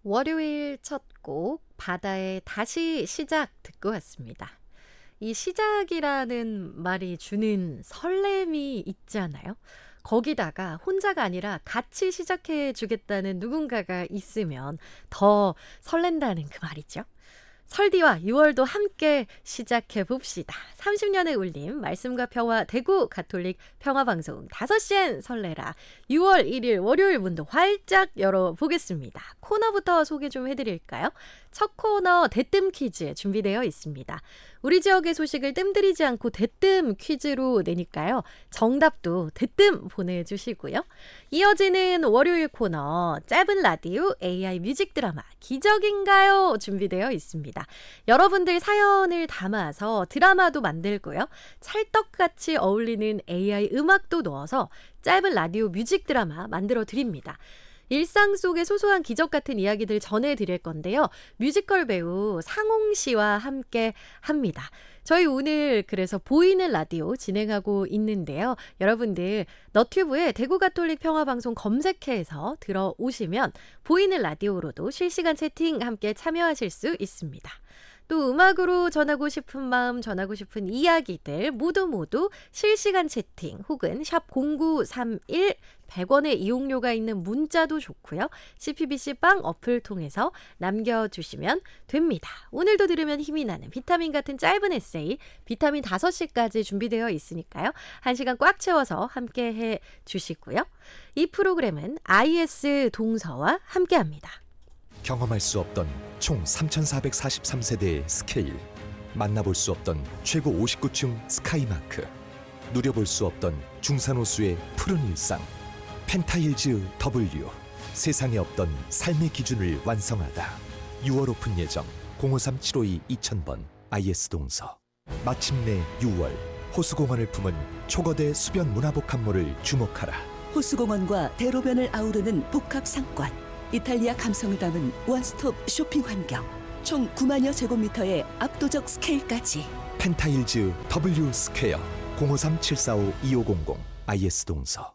월요일 첫 곡 바다의 다시 시작 듣고 왔습니다. 이 시작이라는 말이 주는 설렘이 있잖아요. 거기다가 혼자가 아니라 같이 시작해 주겠다는 누군가가 있으면 더 설렌다는 그 말이죠. 설디와 6월도 함께 시작해 봅시다. 30년의 울림 말씀과 평화 대구 가톨릭 평화방송 5시엔 설레라 6월 1일 월요일 문도 활짝 열어보겠습니다. 코너부터 소개 좀 해드릴까요? 첫 코너 대뜸 퀴즈 준비되어 있습니다. 우리 지역의 소식을 뜸들이지 않고 대뜸 퀴즈로 내니까요. 정답도 대뜸 보내주시고요. 이어지는 월요일 코너 짧은 라디오 AI 뮤직 드라마 기적인가요? 준비되어 있습니다. 여러분들 사연을 담아서 드라마도 만들고요. 찰떡같이 어울리는 AI 음악도 넣어서 짧은 라디오 뮤직 드라마 만들어 드립니다. 일상 속의 소소한 기적 같은 이야기들 전해드릴 건데요. 뮤지컬 배우 상홍 씨와 함께 합니다. 저희 오늘 그래서 보이는 라디오 진행하고 있는데요. 여러분들 너튜브에 대구 가톨릭 평화방송 검색해서 들어오시면 보이는 라디오로도 실시간 채팅 함께 참여하실 수 있습니다. 또 음악으로 전하고 싶은 마음, 전하고 싶은 이야기들 모두 실시간 채팅 혹은 샵 0931 100원의 이용료가 있는 문자도 좋고요. CPBC 빵 어플 통해서 남겨주시면 됩니다. 오늘도 들으면 힘이 나는 비타민 같은 짧은 에세이 비타민 5시까지 준비되어 있으니까요. 1시간 꽉 채워서 함께 해주시고요. 이 프로그램은 IS 동서와 함께합니다. 경험할 수 없던 총 3,443세대의 스케일, 만나볼 수 없던 최고 59층 스카이마크, 누려볼 수 없던 중산호수의 푸른 일상, 펜타일즈 W, 세상에 없던 삶의 기준을 완성하다. 6월 오픈 예정 053-752-2000번 IS 동서. 마침내 6월 호수공원을 품은 초거대 수변 문화복합물을 주목하라. 호수공원과 대로변을 아우르는 복합 상권, 이탈리아 감성을 담은 원스톱 쇼핑 환경, 총 9만여 제곱미터의 압도적 스케일까지. 펜타일즈 W 스퀘어 053-745-2500 IS 동서.